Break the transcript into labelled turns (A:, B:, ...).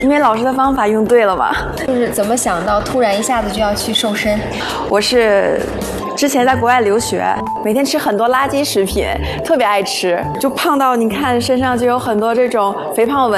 A: 因为老师的方法用对了嘛。
B: 就是怎么想到突然一下子就要去瘦身？
A: 我是之前在国外留学，每天吃很多垃圾食品，特别爱吃，就胖到你看身上就有很多这种肥胖纹。